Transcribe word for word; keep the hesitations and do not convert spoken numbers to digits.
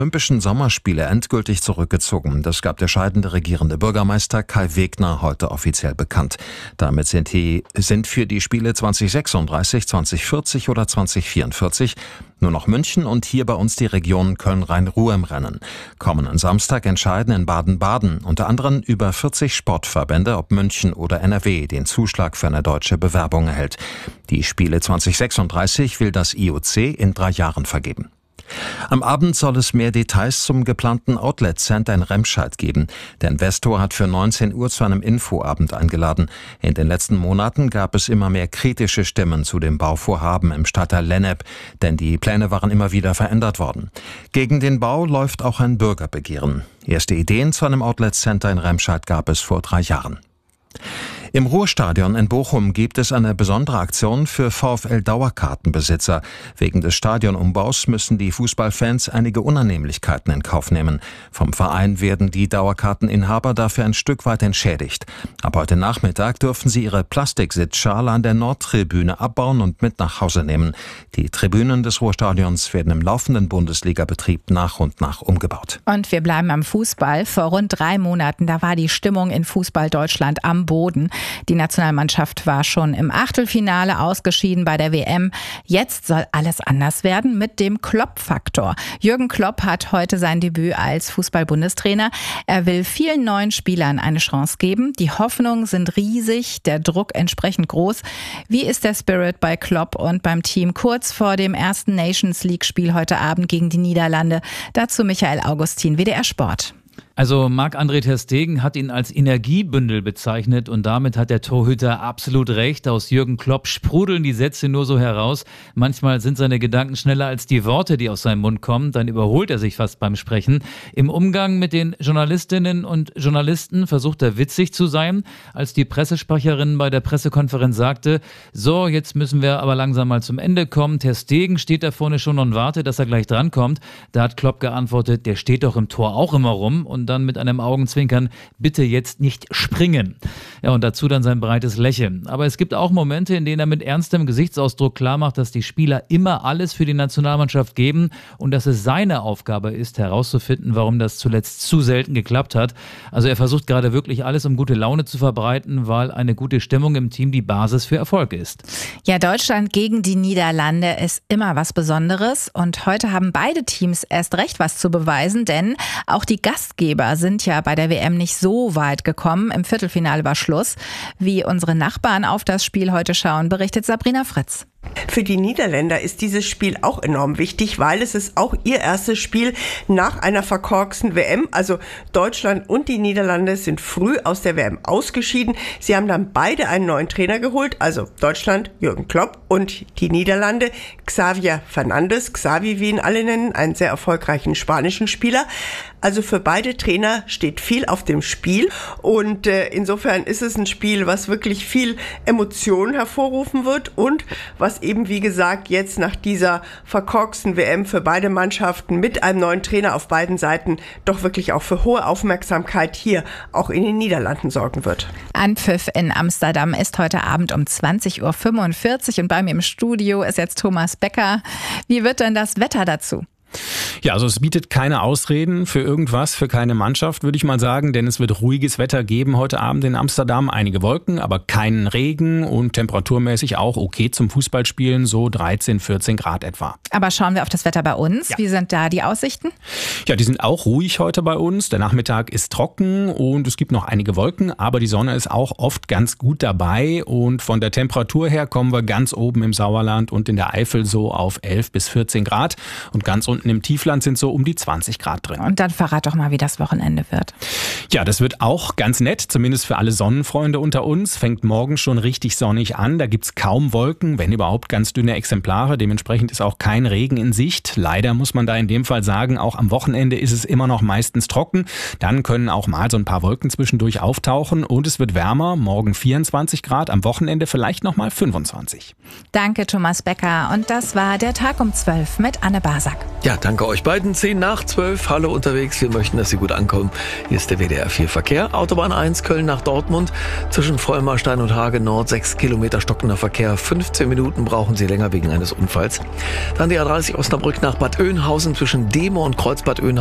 Olympischen Sommerspiele endgültig zurückgezogen. Das gab der scheidende regierende Bürgermeister Kai Wegner heute offiziell bekannt. Damit sind, die, sind für die Spiele zwanzig sechsunddreißig, zwanzig vierzig oder zwanzig vierundvierzig nur noch München und hier bei uns die Region Köln-Rhein-Ruhr im Rennen. Kommenden Samstag entscheiden in Baden-Baden unter anderem über vierzig Sportverbände, ob München oder N R W den Zuschlag für eine deutsche Bewerbung erhält. Die Spiele zwanzig sechsunddreißig will das I O C in drei Jahren vergeben. Am Abend soll es mehr Details zum geplanten Outlet Center in Remscheid geben. Der Investor hat für neunzehn Uhr zu einem Infoabend eingeladen. In den letzten Monaten gab es immer mehr kritische Stimmen zu dem Bauvorhaben im Stadtteil Lennep, denn die Pläne waren immer wieder verändert worden. Gegen den Bau läuft auch ein Bürgerbegehren. Erste Ideen zu einem Outlet Center in Remscheid gab es vor drei Jahren. Im Ruhrstadion in Bochum gibt es eine besondere Aktion für VfL-Dauerkartenbesitzer. Wegen des Stadionumbaus müssen die Fußballfans einige Unannehmlichkeiten in Kauf nehmen. Vom Verein werden die Dauerkarteninhaber dafür ein Stück weit entschädigt. Ab heute Nachmittag dürfen sie ihre Plastiksitzschale an der Nordtribüne abbauen und mit nach Hause nehmen. Die Tribünen des Ruhrstadions werden im laufenden Bundesligabetrieb nach und nach umgebaut. Und wir bleiben am Fußball. Vor rund drei Monaten, da war die Stimmung in Fußball Deutschland am Boden. Die Nationalmannschaft war schon im Achtelfinale ausgeschieden bei der W M. Jetzt soll alles anders werden mit dem Klopp-Faktor. Jürgen Klopp hat heute sein Debüt als Fußball-Bundestrainer. Er will vielen neuen Spielern eine Chance geben. Die Hoffnungen sind riesig, der Druck entsprechend groß. Wie ist der Spirit bei Klopp und beim Team kurz vor dem ersten Nations League-Spiel heute Abend gegen die Niederlande? Dazu Michael Augustin, W D R Sport. Also Marc-André ter Stegen hat ihn als Energiebündel bezeichnet und damit hat der Torhüter absolut recht. Aus Jürgen Klopp sprudeln die Sätze nur so heraus. Manchmal sind seine Gedanken schneller als die Worte, die aus seinem Mund kommen. Dann überholt er sich fast beim Sprechen. Im Umgang mit den Journalistinnen und Journalisten versucht er witzig zu sein. Als die Pressesprecherin bei der Pressekonferenz sagte, so, jetzt müssen wir aber langsam mal zum Ende kommen. Ter Stegen steht da vorne schon und wartet, dass er gleich drankommt. Da hat Klopp geantwortet, der steht doch im Tor auch immer rum. Und dann mit einem Augenzwinkern, bitte jetzt nicht springen. Ja, und dazu dann sein breites Lächeln. Aber es gibt auch Momente, in denen er mit ernstem Gesichtsausdruck klarmacht, dass die Spieler immer alles für die Nationalmannschaft geben und dass es seine Aufgabe ist, herauszufinden, warum das zuletzt zu selten geklappt hat. Also er versucht gerade wirklich alles, um gute Laune zu verbreiten, weil eine gute Stimmung im Team die Basis für Erfolg ist. Ja, Deutschland gegen die Niederlande ist immer was Besonderes und heute haben beide Teams erst recht was zu beweisen, denn auch die Gastgeber sind ja bei der W M nicht so weit gekommen. Im Viertelfinale war Schluss. Wie unsere Nachbarn auf das Spiel heute schauen, berichtet Sabrina Fritz. Für die Niederländer ist dieses Spiel auch enorm wichtig, weil es ist auch ihr erstes Spiel nach einer verkorksten W M. Also Deutschland und die Niederlande sind früh aus der W M ausgeschieden. Sie haben dann beide einen neuen Trainer geholt, also Deutschland Jürgen Klopp und die Niederlande Xavier Fernandes, Xavi, wie ihn alle nennen, einen sehr erfolgreichen spanischen Spieler. Also für beide Trainer steht viel auf dem Spiel und äh, insofern ist es ein Spiel, was wirklich viel Emotionen hervorrufen wird und was eben, wie gesagt, jetzt nach dieser verkorksten W M für beide Mannschaften mit einem neuen Trainer auf beiden Seiten doch wirklich auch für hohe Aufmerksamkeit hier auch in den Niederlanden sorgen wird. Anpfiff in Amsterdam ist heute Abend um zwanzig Uhr fünfundvierzig und bei mir im Studio ist jetzt Thomas Becker. Wie wird denn das Wetter dazu? Ja, also es bietet keine Ausreden für irgendwas, für keine Mannschaft, würde ich mal sagen, denn es wird ruhiges Wetter geben heute Abend in Amsterdam. Einige Wolken, aber keinen Regen und temperaturmäßig auch okay zum Fußballspielen, so dreizehn, vierzehn Grad etwa. Aber schauen wir auf das Wetter bei uns. Ja. Wie sind da die Aussichten? Ja, die sind auch ruhig heute bei uns. Der Nachmittag ist trocken und es gibt noch einige Wolken, aber die Sonne ist auch oft ganz gut dabei und von der Temperatur her kommen wir ganz oben im Sauerland und in der Eifel so auf elf bis vierzehn Grad und ganz unten im Tiefland sind so um die zwanzig Grad drin. Und dann verrat doch mal, wie das Wochenende wird. Ja, das wird auch ganz nett, zumindest für alle Sonnenfreunde unter uns. Fängt morgen schon richtig sonnig an. Da gibt's kaum Wolken, wenn überhaupt ganz dünne Exemplare. Dementsprechend ist auch kein Regen in Sicht. Leider muss man da in dem Fall sagen, auch am Wochenende ist es immer noch meistens trocken. Dann können auch mal so ein paar Wolken zwischendurch auftauchen und es wird wärmer. Morgen vierundzwanzig Grad, am Wochenende vielleicht noch mal fünfundzwanzig. Danke, Thomas Becker. Und das war der Tag um zwölf mit Anne Basak. Ja. Ja, danke euch beiden. zehn nach zwölf, Hallo unterwegs. Wir möchten, dass Sie gut ankommen. Hier ist der W D R vier Verkehr. Autobahn eins, Köln nach Dortmund. Zwischen Vollmarstein und Hage Nord sechs Kilometer stockender Verkehr. fünfzehn Minuten brauchen Sie länger wegen eines Unfalls. Dann die A dreißig Osnabrück nach Bad Oeynhausen zwischen Demo und Kreuzbad Oeynhausen.